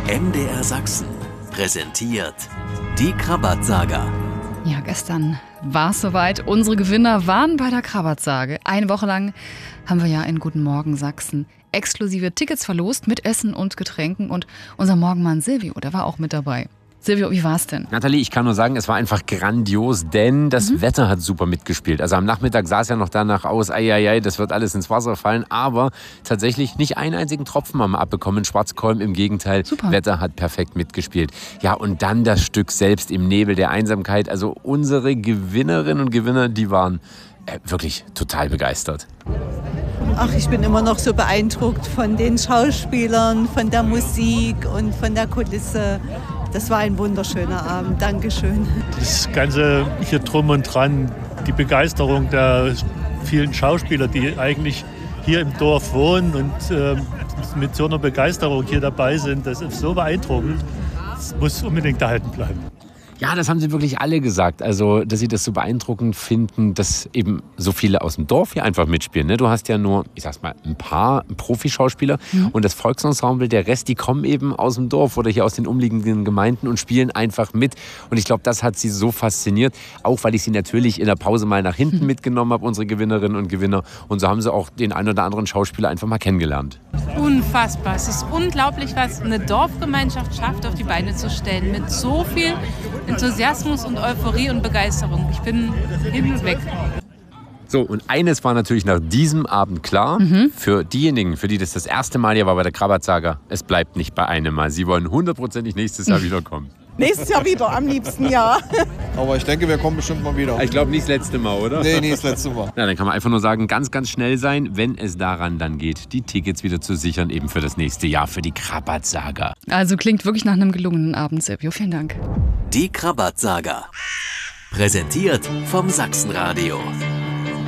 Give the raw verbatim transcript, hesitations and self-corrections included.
M D R Sachsen präsentiert die Krabat-Saga. Ja, gestern war es soweit. Unsere Gewinner waren bei der Krabat-Sage. Eine Woche lang haben wir ja in Guten Morgen Sachsen exklusive Tickets verlost mit Essen und Getränken. Und unser Morgenmann Silvio, der war auch mit dabei. Silvio, wie war's denn? Nathalie, ich kann nur sagen, es war einfach grandios, denn das mhm. Wetter hat super mitgespielt. Also am Nachmittag sah es ja noch danach aus, ei, ei, ei, das wird alles ins Wasser fallen. Aber tatsächlich nicht einen einzigen Tropfen haben wir abbekommen. Schwarzkolm, im Gegenteil, super. Wetter hat perfekt mitgespielt. Ja, und dann das Stück selbst im Nebel der Einsamkeit. Also unsere Gewinnerinnen und Gewinner, die waren äh, wirklich total begeistert. Ach, ich bin immer noch so beeindruckt von den Schauspielern, von der Musik und von der Kulisse. Das war ein wunderschöner Abend. Dankeschön. Das Ganze hier drum und dran, die Begeisterung der vielen Schauspieler, die eigentlich hier im Dorf wohnen und äh, mit so einer Begeisterung hier dabei sind, das ist so beeindruckend. Das muss unbedingt erhalten bleiben. Ja, das haben sie wirklich alle gesagt. Also, dass sie das so beeindruckend finden, dass eben so viele aus dem Dorf hier einfach mitspielen. Ne? Du hast ja nur, ich sag's mal, ein paar Profischauspieler mhm. und das Volksensemble, der Rest, die kommen eben aus dem Dorf oder hier aus den umliegenden Gemeinden und spielen einfach mit. Und ich glaube, das hat sie so fasziniert, auch weil ich sie natürlich in der Pause mal nach hinten mhm. mitgenommen habe, unsere Gewinnerinnen und Gewinner. Und so haben sie auch den einen oder anderen Schauspieler einfach mal kennengelernt. Unfassbar. Es ist unglaublich, was eine Dorfgemeinschaft schafft, auf die Beine zu stellen. Mit so viel Enthusiasmus und Euphorie und Begeisterung. Ich bin hin und weg. So, und eines war natürlich nach diesem Abend klar, mhm. für diejenigen, für die das das erste Mal hier war bei der Krabat-Saga, es bleibt nicht bei einem Mal. Sie wollen hundertprozentig nächstes Jahr wiederkommen. Nächstes Jahr wieder, am liebsten, ja. Aber ich denke, wir kommen bestimmt mal wieder. Ich glaube nicht das letzte Mal, oder? Nee, nicht das letzte Mal. Ja, dann kann man einfach nur sagen, ganz, ganz schnell sein, wenn es daran dann geht, die Tickets wieder zu sichern, eben für das nächste Jahr, für die Krabat-Saga. Also klingt wirklich nach einem gelungenen Abend, Silvio. Vielen Dank. Die Krabat-Saga. Präsentiert vom Sachsenradio.